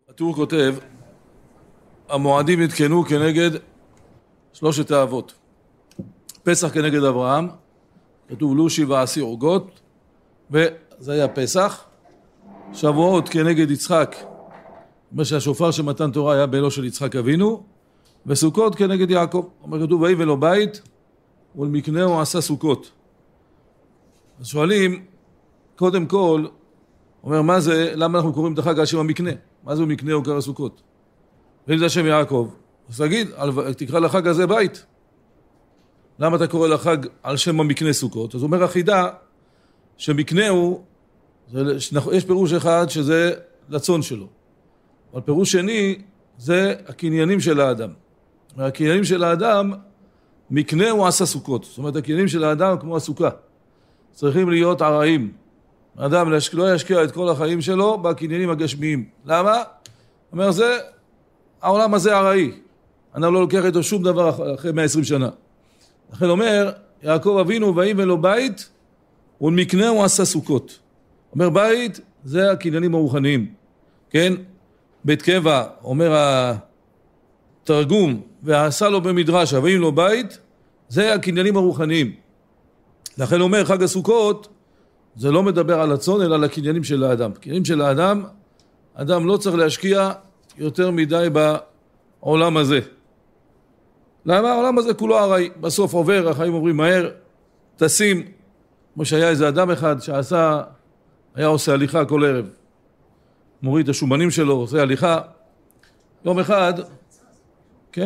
הטור כותב, המועדים נתקנו כנגד שלושת האבות. פסח כנגד אברהם, כתוב לו 17 עוגות, וזה היה פסח. שבועות כנגד יצחק, אומר שהשופר של מתן תורה היה באלו של יצחק אבינו, וסוכות כנגד יעקב. אומר כתוב, ויבן לו בית, ולמקנהו עשה סוכות. אז שואלים, קודם כל, אומר מה זה, למה אנחנו קוראים את החג על שם המקנה? מה זה במקנה הוא קרא סוכות? ואם זה השם יעקב, אז תגיד, תקרא לחג הזה בית. למה אתה קורא לחג על שם המקנה סוכות? אז אומר החידה, שמקנה הוא, יש פירוש אחד שזה לצון שלו. אבל פירוש שני, זה הקניינים של האדם. הקניינים של האדם, מקנה הוא עשה סוכות. זאת אומרת, הקניינים של האדם כמו הסוכה. צריכים להיות עראים. האדם לא ישקיע את כל החיים שלו בקניינים הגשמיים. למה? אומר זה, העולם הזה עראי. אני לא לוקח איתו שום דבר אחרי 120 שנה. לכן אומר, יעקב אבינו ויבן לו בית, ולמקנה הוא עשה סוכות. אומר בית, זה הקניינים הרוחניים. כן? בית קבע, אומר התרגום, ועשה לו במדרש, ויבן לו בית, זה הקניינים הרוחניים. לכן אומר חג הסוכות, זה לא מדבר על הצאן, אלא על הקניינים של האדם. הקניינים של האדם, אדם לא צריך להשקיע יותר מדי בעולם הזה. למה? העולם הזה כולו הרי בסוף עובר, החיים עוברים מהר, טסים, כמו שהיה איזה אדם אחד שעשה, היה עושה הליכה כל ערב. מוריד את השומנים שלו, עושה הליכה. יום אחד, כן,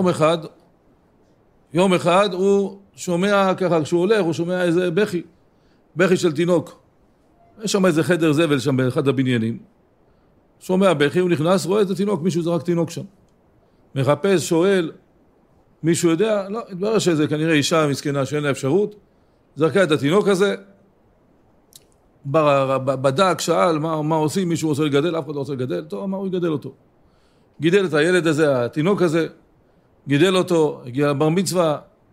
יום אחד הוא שומע ככה, כשהוא הולך, הוא שומע איזה בכי של תינוק. יש שם איזה חדר זבל שם באחד הבניינים. שומע בכי, הוא נכנס, רואה את התינוק, מישהו זרק תינוק שם. מחפש, שואל, מישהו יודע? לא, התברר שזה כנראה אישה מסכנה שאין לה אפשרות. זרקה את התינוק הזה, בדק, שאל מה עושים, מישהו רוצה לגדל, אף אחד לא רוצה לגדל, טוב, מה הוא יגדל אותו? גידל את הילד הזה, התינוק הזה, גידל אותו, הגיע לבר מצווה,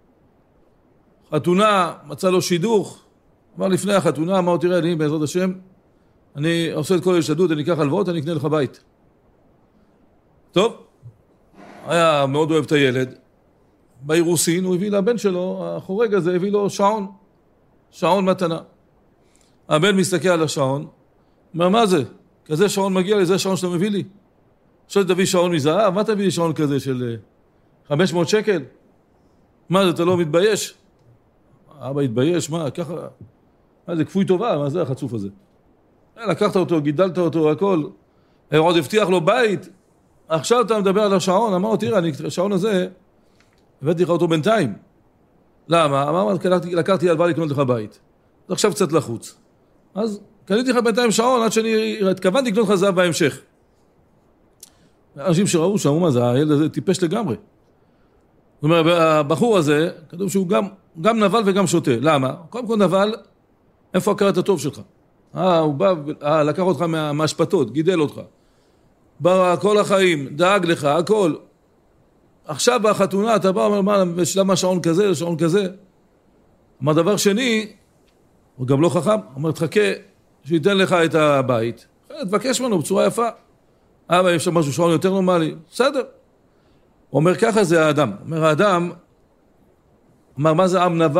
חתונה, מצא לו שידוך, אמר לפני החתונה, אמר תראה, אני בעזרת השם, אני עושה את כל ההשתדלות, אני אקח הלוואות, אני אקנה לך בית. טוב, היה מאוד אוהב את הילד, באירוסין הוא הביא לבן שלו, החורג הזה הביא לו שעון מתנה. הבן מסתכל על השעון, אומר מה זה? כזה שעון מגיע לי, זה שעון שאתה מביא לי? עכשיו תביא שעון מזהב, מה תביא לי שעון כזה של 500 שקל? מה זה, אתה לא מתבייש? אבא התבייש, מה, ככה, מה זה, כפוי טובה, מה זה החצוף הזה? לקחת אותו, גידלת אותו, הכל, עוד הבטיח לו בית, עכשיו אתה מדבר על השעון, אמר לו, תראה, השעון הזה, הבאתי לך אותו בינתיים. למה? אמר, לקחתי הלוואה לקנות לך בית. אז עכשיו קצת לחוץ. אז קניתי לך בינתיים שעון, עד שאני התכוונתי לקנות לך זהב בהמשך. אנשים שראו שאמרו מה זה, הילד הזה טיפש לגמרי. זאת אומרת, הבחור הזה, כתוב שהוא גם נבל וגם שותה. למה? קודם כל נבל, איפה הכרת הטוב שלך? הוא בא, לקח אותך מהשפטות, גידל אותך. בא כל החיים, דאג לך, הכל. עכשיו בחתונה אתה בא ואומר, למה שעון כזה, שעון כזה? אמר דבר שני, הוא גם לא חכם, אומר תחכה שייתן לך את הבית. תבקש ממנו בצורה יפה. אבא, יש שם משהו שעון יותר נורמלי. בסדר. הוא אומר ככה זה האדם. אומר האדם, אמר מה זה עם נבל?